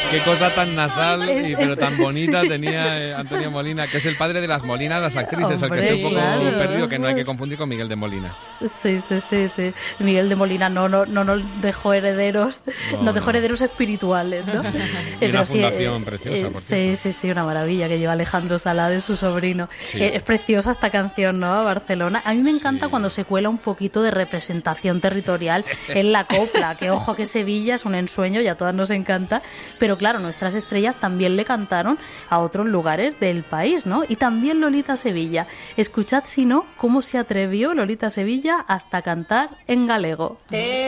Qué cosa tan nasal, pero tan bonita tenía Antonio Molina, que es el padre de las Molinas, las actrices, el que esté un poco perdido, que no hay que confundir con Miguel de Molina. Sí. Miguel de Molina no nos dejó herederos, nos dejó herederos espirituales, ¿no? Y una fundación preciosa, por cierto. Sí, una maravilla que lleva Alejandro Salade, su sobrino. Sí. Es preciosa esta canción, ¿no? Barcelona. A mí me encanta cuando se cuela un poquito de representación territorial en la copla, que ojo que Sevilla es un ensueño y a todas nos encanta, pero claro, nuestras estrellas también le cantaron a otros lugares del país, ¿no? Y también Lolita Sevilla. Escuchad, si no, cómo se atrevió Lolita Sevilla hasta cantar en galego.